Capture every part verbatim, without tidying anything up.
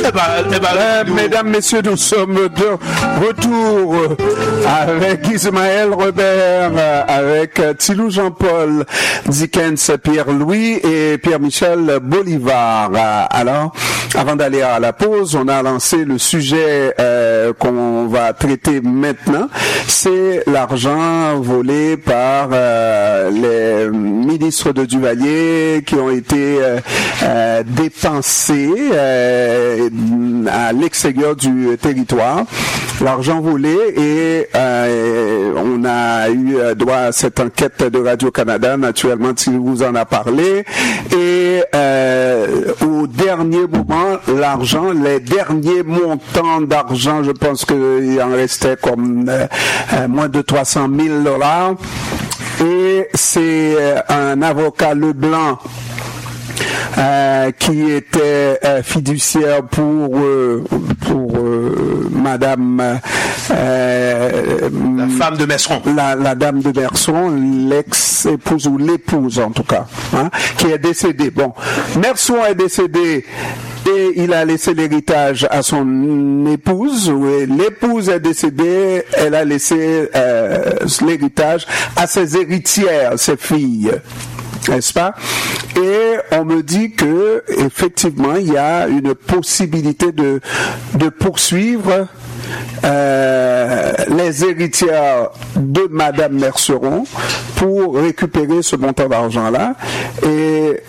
Eh ben, eh ben, euh, mesdames, messieurs, nous sommes de retour avec Ismaël Robert, avec Tilou Jean-Paul, Dickens Pierre-Louis et Pierre-Michel Bolivar. Alors, avant d'aller à la pause, on a lancé le sujet euh, qu'on va traiter maintenant. C'est l'argent volé par euh, les ministres de Duvalier qui ont été euh, euh, dépensés euh, à l'extérieur du territoire. L'argent volé et euh, on a eu droit à cette enquête de Radio-Canada, naturellement, si vous en a parlé. Et euh, au dernier moment, l'argent, les derniers montants d'argent, je pense qu'il en restait comme euh, moins de trois cent mille dollars. Et c'est un avocat Leblanc Euh, qui était euh, fiduciaire pour euh, pour euh, Madame euh, la femme de Merceron, la, la dame de Merceron, l'ex-épouse ou l'épouse en tout cas, hein, qui est décédée. Bon, Merceron est décédé et il a laissé l'héritage à son épouse. Oui, l'épouse est décédée, elle a laissé euh, l'héritage à ses héritières, ses filles. N'est-ce pas? Et on me dit que effectivement il y a une possibilité de de poursuivre euh, les héritières de Madame Merceron pour récupérer ce montant d'argent-là. Et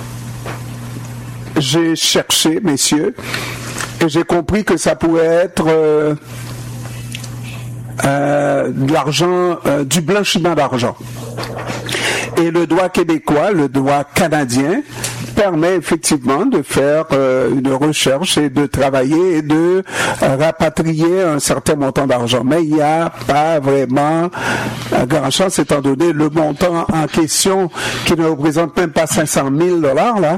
j'ai cherché, messieurs, et j'ai compris que ça pourrait être euh, euh, de l'argent, euh, du blanchiment d'argent. Et le droit québécois, le droit canadien, permet effectivement de faire euh, une recherche et de travailler et de euh, rapatrier un certain montant d'argent. Mais il n'y a pas vraiment euh, grand chance, étant donné le montant en question qui ne représente même pas cinq cent mille dollars, là.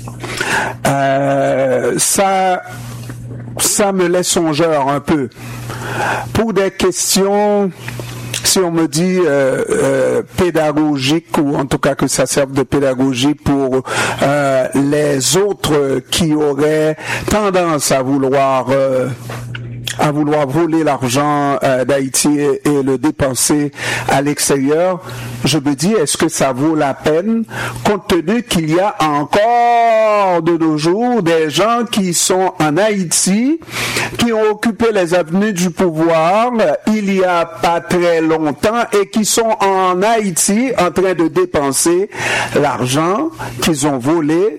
Euh, ça, ça me laisse songeur un peu. Pour des questions... Si on me dit euh, euh, pédagogique, ou en tout cas que ça serve de pédagogie pour euh, les autres qui auraient tendance à vouloir euh, à vouloir voler l'argent euh, d'Haïti et, et le dépenser à l'extérieur, je me dis, est-ce que ça vaut la peine, compte tenu qu'il y a encore de nos jours des gens qui sont en Haïti, qui ont occupé les avenues du pouvoir il y a pas très longtemps et qui sont en Haïti en train de dépenser l'argent qu'ils ont volé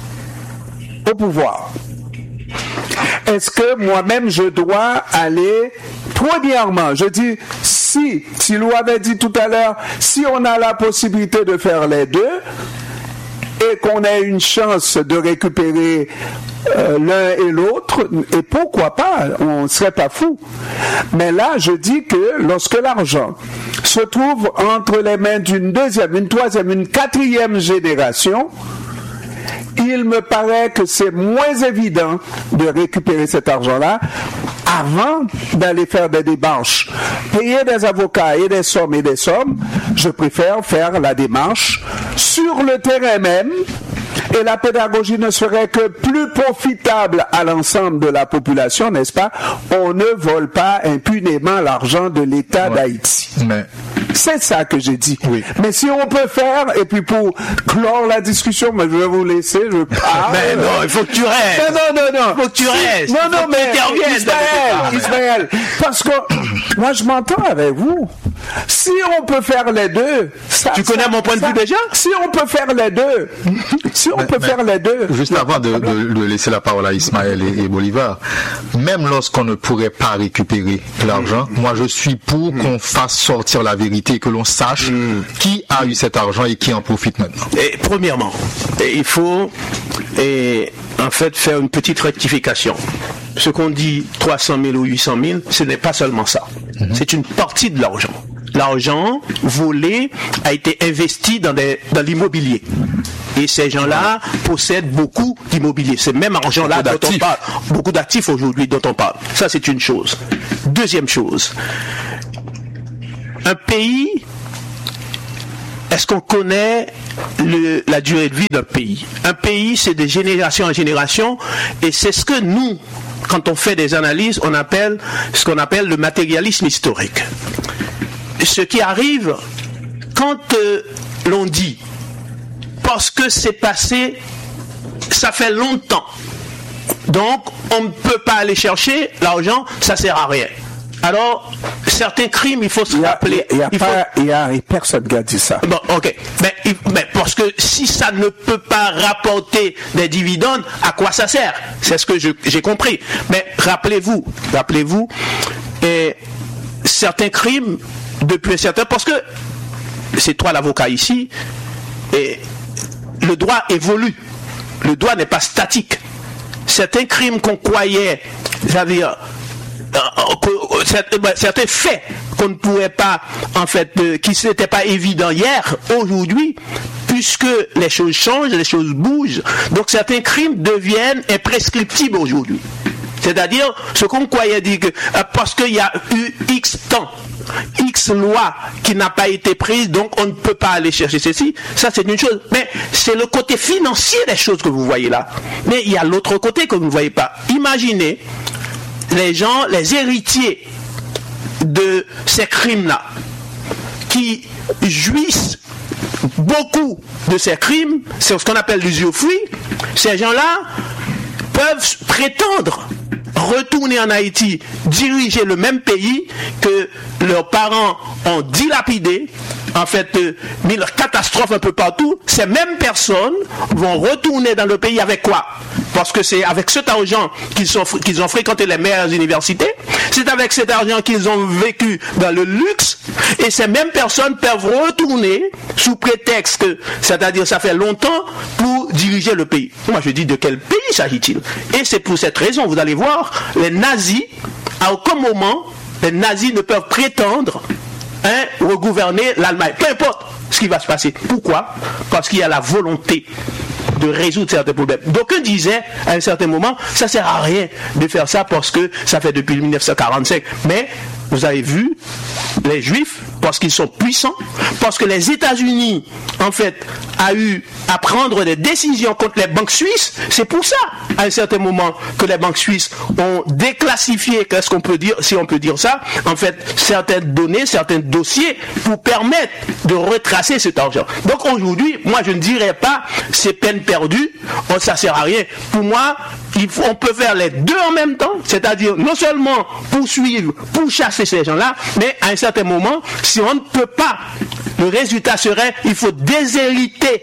au pouvoir. Est-ce que moi-même je dois aller, premièrement, je dis, si, si Lou avait dit tout à l'heure, si on a la possibilité de faire les deux, et qu'on ait une chance de récupérer euh, l'un et l'autre, et pourquoi pas, on ne serait pas fou. Mais là, je dis que lorsque l'argent se trouve entre les mains d'une deuxième, une troisième, une quatrième génération, il me paraît que c'est moins évident de récupérer cet argent-là avant d'aller faire des démarches. Payer des avocats et des sommes et des sommes, je préfère faire la démarche sur le terrain même, et la pédagogie ne serait que plus profitable à l'ensemble de la population, n'est-ce pas? On ne vole pas impunément l'argent de l'État ouais. d'Haïti. Mais... C'est ça que j'ai dit. Oui. Mais si on peut faire, et puis pour clore la discussion, mais je vais vous laisser, je parle. Mais non, il faut que tu restes. Non, non, non, non. Il faut que tu restes. Non, non, mais Ismaël, Ismaël, parce que moi je m'entends avec vous. Si on peut faire les deux, ça, tu connais ça, mon point de ça, vue déjà. Si on peut faire les deux, si on mais, peut mais, faire les deux. Juste avant de, de, de laisser la parole à Ismaël et, et Bolivar, même lorsqu'on ne pourrait pas récupérer l'argent, mmh. moi je suis pour mmh. qu'on fasse sortir la vérité, que l'on sache mmh. qui a eu cet argent et qui en profite maintenant. Et premièrement, il faut et, en fait faire une petite rectification. Ce qu'on dit trois cent mille ou huit cent mille, ce n'est pas seulement ça. Mmh. C'est une partie de l'argent. L'argent volé a été investi dans, des, dans l'immobilier. Et ces gens-là possèdent beaucoup d'immobilier. C'est même argent-là dont on parle. Beaucoup d'actifs aujourd'hui dont on parle. Ça, c'est une chose. Deuxième chose. Un pays est-ce qu'on connaît le, la durée de vie d'un pays? Un pays, c'est de génération en génération, et c'est ce que nous, quand on fait des analyses, on appelle ce qu'on appelle le matérialisme historique. Ce qui arrive quand euh, l'on dit, parce que c'est passé, ça fait longtemps, donc on ne peut pas aller chercher l'argent, ça sert à rien. Alors, certains crimes, il faut se rappeler. Il n'y a, il pas, faut... il y a personne qui a dit ça. Bon, ok. Mais, mais parce que si ça ne peut pas rapporter des dividendes, à quoi ça sert? C'est ce que je, j'ai compris. Mais rappelez-vous, rappelez-vous, et certains crimes, depuis un certain... Parce que, c'est toi l'avocat ici, et le droit évolue. Le droit n'est pas statique. Certains crimes qu'on croyait, c'est-à-dire... certains faits qu'on ne pouvait pas, en fait, euh, qui n'étaient pas évidents hier, aujourd'hui, puisque les choses changent, les choses bougent, donc certains crimes deviennent imprescriptibles aujourd'hui. C'est-à-dire, ce qu'on croyait dire que, euh, parce qu'il y a eu X temps, X loi qui n'a pas été prise, donc on ne peut pas aller chercher ceci, ça c'est une chose. Mais c'est le côté financier des choses que vous voyez là. Mais il y a l'autre côté que vous ne voyez pas. Imaginez les gens, les héritiers de ces crimes-là, qui jouissent beaucoup de ces crimes, c'est ce qu'on appelle l'usufruit, ces gens-là peuvent prétendre retourner en Haïti, diriger le même pays que leurs parents ont dilapidé, en fait, euh, mis leur catastrophe un peu partout. Ces mêmes personnes vont retourner dans le pays avec quoi? Parce que c'est avec cet argent qu'ils, sont, qu'ils ont fréquenté les meilleures universités, c'est avec cet argent qu'ils ont vécu dans le luxe, et ces mêmes personnes peuvent retourner sous prétexte que, c'est-à-dire ça fait longtemps, pour diriger le pays. Moi je dis de quel pays s'agit-il? Et c'est pour cette raison, vous allez voir, les nazis, à aucun moment, les nazis ne peuvent prétendre hein, regouverner l'Allemagne. Peu importe ce qui va se passer. Pourquoi? Parce qu'il y a la volonté de résoudre certains problèmes. D'aucuns disaient, à un certain moment, ça sert à rien de faire ça parce que ça fait depuis mille neuf cent quarante-cinq. Mais, vous avez vu, les Juifs, parce qu'ils sont puissants, parce que les États-Unis, en fait, a eu à prendre des décisions contre les banques suisses, c'est pour ça, à un certain moment, que les banques suisses ont déclassifié, qu'est-ce qu'on peut dire, si on peut dire ça, en fait, certaines données, certains dossiers, pour permettre de retracer cet argent. Donc aujourd'hui, moi je ne dirais pas, c'est peine perdue, oh, ça sert à rien. Pour moi, il faut, on peut faire les deux en même temps, c'est-à-dire non seulement poursuivre, pour chasser ces gens-là, mais à un certain moment, si on ne peut pas, le résultat serait, il faut déshériter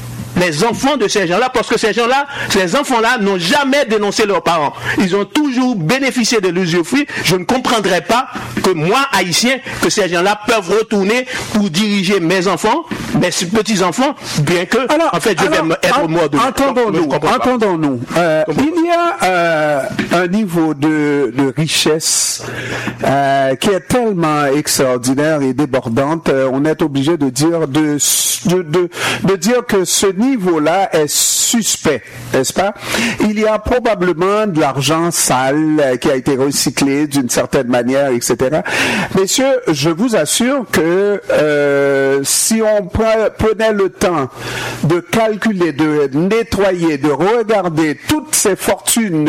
les enfants de ces gens-là, parce que ces gens-là, ces enfants-là n'ont jamais dénoncé leurs parents. Ils ont toujours bénéficié de l'usufruit. Je ne comprendrais pas que moi, haïtien, que ces gens-là peuvent retourner pour diriger mes enfants, mes petits-enfants, bien que, alors, en fait, je alors, vais être en, mort de entendons-nous, entendons-nous. Euh, il y a euh, un niveau de, de richesse euh, qui est tellement extraordinaire et débordante, euh, on est obligé de dire de, de, de, de dire que ce niveau-là est suspect, n'est-ce pas? Il y a probablement de l'argent sale qui a été recyclé d'une certaine manière, et cetera. Messieurs, je vous assure que euh, si on prenait le temps de calculer, de nettoyer, de regarder toutes ces fortunes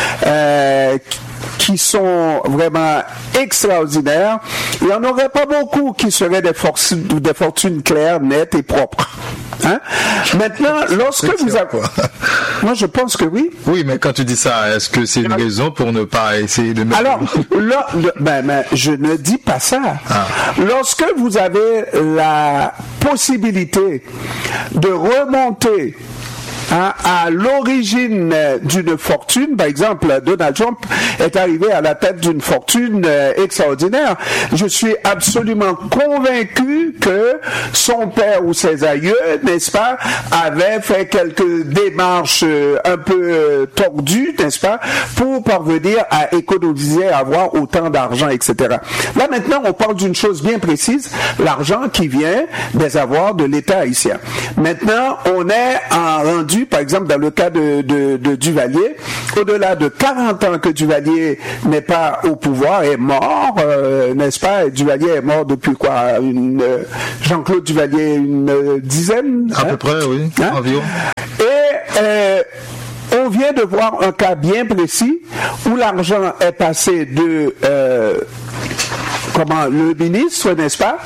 euh, qui sont vraiment extraordinaires, il n'y en aurait pas beaucoup qui seraient des fortunes, des fortunes claires, nettes et propres. Hein? Maintenant, lorsque vous avez... Moi, je pense que oui. Oui, mais quand tu dis ça, est-ce que c'est une raison pour ne pas essayer de mettre... Alors, là, ben, ben, je ne dis pas ça. Ah. Lorsque vous avez la possibilité de remonter Hein, à l'origine d'une fortune, par exemple, Donald Trump est arrivé à la tête d'une fortune euh, extraordinaire. Je suis absolument convaincu que son père ou ses aïeux, n'est-ce pas, avaient fait quelques démarches euh, un peu euh, tordues, n'est-ce pas, pour parvenir à économiser, à avoir autant d'argent, et cetera. Là, maintenant, on parle d'une chose bien précise, l'argent qui vient des avoirs de l'État haïtien. Maintenant, on est en rendu aujourd'hui, par exemple, dans le cas de, de, de Duvalier, au-delà de quarante ans que Duvalier n'est pas au pouvoir, est mort, euh, n'est-ce pas? Et Duvalier est mort depuis quoi? Une, euh, Jean-Claude Duvalier, une euh, dizaine? À hein? peu près, oui, hein? Environ. Et euh, on vient de voir un cas bien précis où l'argent est passé de euh, comment le ministre, n'est-ce pas,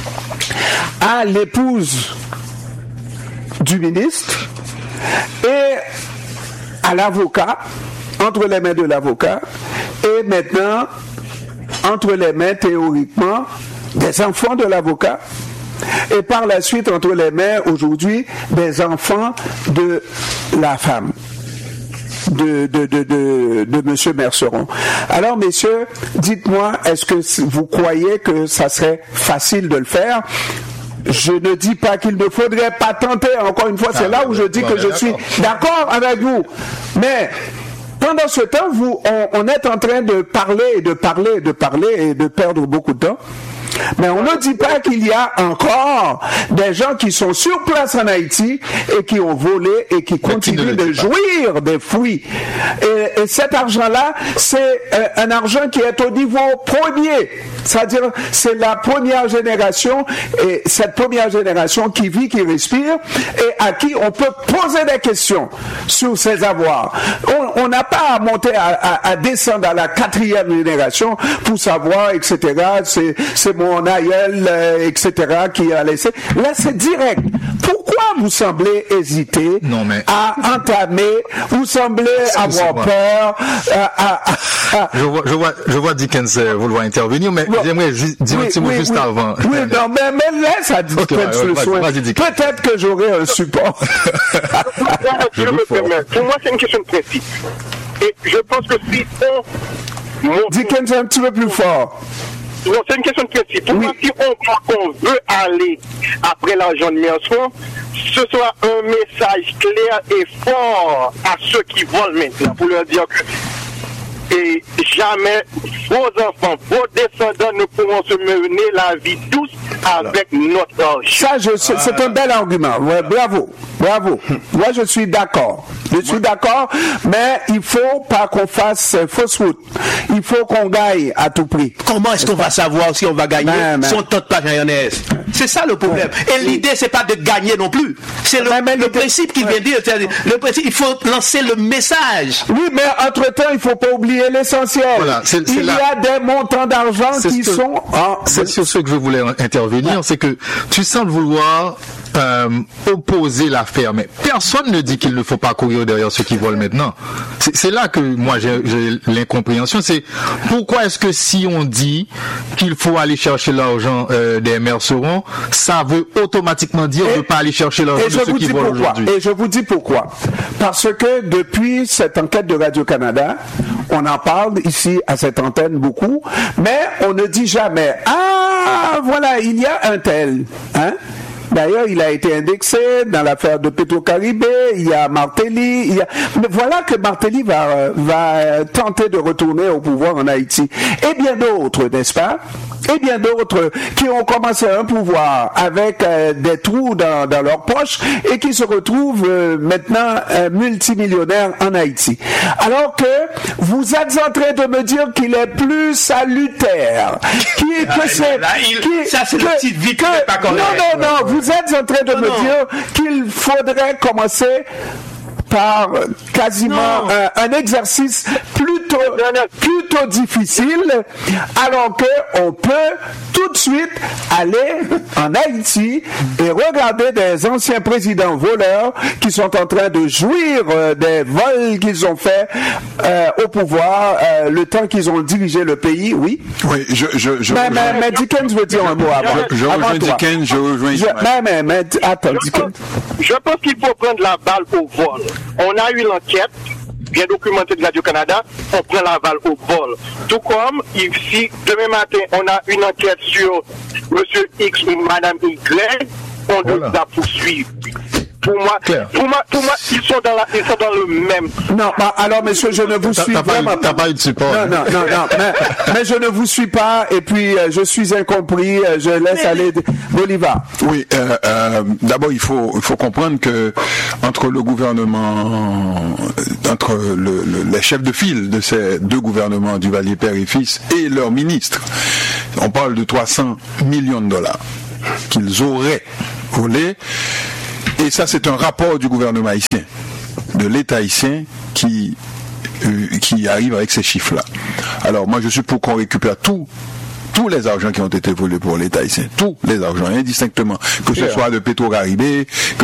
à l'épouse du ministre et à l'avocat, entre les mains de l'avocat, et maintenant entre les mains théoriquement des enfants de l'avocat, et par la suite entre les mains aujourd'hui des enfants de la femme de, de, de, de, de M. Merceron. Alors, messieurs, dites-moi, est-ce que vous croyez que ça serait facile de le faire? Je ne dis pas qu'il ne faudrait pas tenter, encore une fois, c'est ah, là où je dis que je suis d'accord avec vous. Mais pendant ce temps, vous, on, on est en train de parler et de parler et de parler et de perdre beaucoup de temps. Mais on ne dit pas qu'il y a encore des gens qui sont sur place en Haïti et qui ont volé et qui continuent de jouir des fruits. Et, et cet argent-là, c'est euh, un argent qui est au niveau premier. C'est-à-dire, c'est la première génération, et cette première génération qui vit, qui respire, et à qui on peut poser des questions sur ses avoirs. On n'a pas à monter, à, à, à descendre à la quatrième génération pour savoir, et cetera. C'est, c'est mon aïeul, euh, et cetera, qui a laissé. Là, c'est direct. Pourquoi vous semblez hésiter non, mais... à entamer, vous semblez avoir peur à, à, à... Je vois, je vois, je vois Dickens euh, vouloir intervenir, mais bon, j'aimerais ju- dire oui, un petit mot oui, juste oui, avant. Oui, non, mais, mais laisse à Dickens okay, ouais, le soin. Peut-être que j'aurai un support. je je me permets. Pour moi, c'est une question de principe. Et je pense que si on... Dickens un petit peu plus fort. Non, c'est une question de principe. Pour oui. moi, si on, on veut aller après l'argent de Merceron, ce soit un message clair et fort à ceux qui volent maintenant, pour leur dire que et jamais vos enfants, vos descendants ne pourront se mener la vie douce avec notre argent. Ça, je, c'est, c'est un bel argument. Ouais, bravo, bravo. Moi, je suis d'accord. Je suis d'accord, mais il faut pas qu'on fasse fausse route. Il faut qu'on gagne à tout prix. Comment est-ce qu'on va savoir si on va gagner ben, si on tente pas mayonnaise? C'est ça le problème. Et l'idée, c'est pas de gagner non plus. C'est le, ben, le principe qui vient dire. Le principe, il faut lancer le message. Oui, mais entre-temps, il faut pas oublier l'essentiel. Voilà, c'est, c'est il là. y a des montants d'argent c'est qui ce, sont... Ah, c'est sur ce que je voulais intervenir, c'est que tu sembles vouloir euh, opposer l'affaire, mais personne ne dit qu'il ne faut pas courir derrière ceux qui volent maintenant. C'est, c'est là que moi j'ai, j'ai l'incompréhension, c'est pourquoi est-ce que si on dit qu'il faut aller chercher l'argent euh, des Merceron, ça veut automatiquement dire et, de ne pas aller chercher l'argent de ceux qui volent aujourd'hui. Et je vous dis pourquoi. Parce que depuis cette enquête de Radio-Canada, on en parle ici à cette antenne beaucoup, mais on ne dit jamais « Ah, voilà, il y a un tel. Hein? » D'ailleurs, il a été indexé dans l'affaire de Petro-Caribé, il y a Martelly, il y a... mais voilà que Martelly va, va tenter de retourner au pouvoir en Haïti. Et bien d'autres, n'est-ce pas? Et bien d'autres qui ont commencé un pouvoir avec euh, des trous dans, dans leur poche et qui se retrouvent euh, maintenant euh, multimillionnaires en Haïti. Alors que vous êtes en train de me dire qu'il est plus salutaire, qui, que ah, c'est... Là, il, qui, ça, c'est que, le petit vite que, pas correct. Non, non, non, vous êtes en train de non, me non. dire qu'il faudrait commencer par quasiment un, un exercice plutôt, plutôt difficile, alors qu'on peut tout de suite aller en Haïti et regarder des anciens présidents voleurs qui sont en train de jouir euh, des vols qu'ils ont faits euh, au pouvoir, euh, le temps qu'ils ont dirigé le pays, oui. Oui, je... je, je mais, mais, mais Dickens veut dire un mot avant. Je, je avant rejoins toi. Dickens, je rejoins... Je, mais, mais, mais, attends, je Dickens. Pense, je pense qu'il faut prendre la balle au vol. On a eu l'enquête, bien documentée de Radio-Canada, on prend la balle au vol. Tout comme, ici, demain matin, on a une enquête sur M. X ou Mme Y, on voilà. doit la poursuivre. Pour moi, pour moi, pour moi, ils sont dans la, ils sont dans le même. Non, bah, alors, monsieur, je ne vous T'as- suis t'as pas eu- vraiment t'as pas eu de support. Non, non, non, non, mais, mais je ne vous suis pas, et puis euh, je suis incompris, euh, je laisse aller de- Bolivar. Oui, euh, euh, d'abord il faut il faut comprendre que entre le gouvernement, entre le, le- les chefs de file de ces deux gouvernements, Duvalier père et fils, et leurs ministres, on parle de trois cents millions de dollars qu'ils auraient volés, et ça c'est un rapport du gouvernement haïtien, de l'État haïtien qui euh, qui arrive avec ces chiffres-là. Alors moi je suis pour qu'on récupère tout. Tous les argents qui ont été volés pour l'État haïtien, tous les argents, indistinctement, que ce soit de Petro-Caribé,